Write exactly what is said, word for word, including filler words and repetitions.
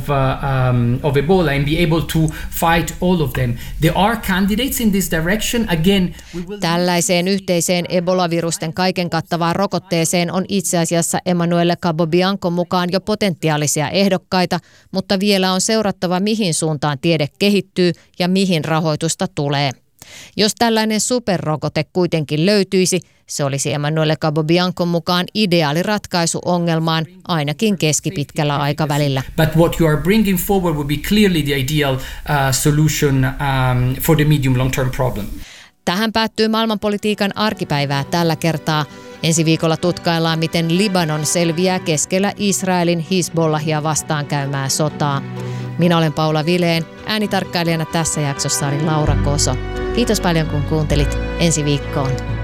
of, uh, um, of Ebola and be able to fight all of them. There are candidates in this direction. Again, we will... Tällaiseen yhteiseen Ebola-virusten kaiken kattavaan rokotteeseen on itse asiassa Emanuele Cabobiancon mukaan jo potentiaalisia ehdokkaita, mutta vielä on seurattava, mihin suuntaan tiede kehittyy ja mihin rahoitusta tulee. Jos tällainen superrokote kuitenkin löytyisi, se olisi Emanuele Cabobiancon mukaan ideaali ratkaisu ongelmaan ainakin keskipitkällä aikavälillä. But what you are bringing forward would be clearly the ideal uh, solution um, for the medium long term problem. Tähän päättyy maailmanpolitiikan arkipäivää tällä kertaa. Ensi viikolla tutkaillaan, miten Libanon selviää keskellä Israelin Hizbollahia vastaan käymää sotaa. Minä olen Paula Vileen. Äänitarkkailijana tässä jaksossa oli Laura Koso. Kiitos paljon kun kuuntelit. Ensi viikkoon.